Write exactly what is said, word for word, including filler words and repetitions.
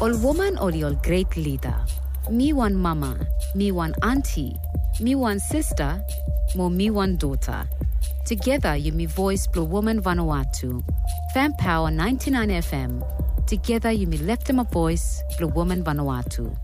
Ol woman ol your great leader. Me one mama, me one auntie, me one sister, mo me one daughter. Together you me voice Blue Woman Vanuatu. Fan Power ninety-nine F M. Together you me left them a voice Blue Woman Vanuatu.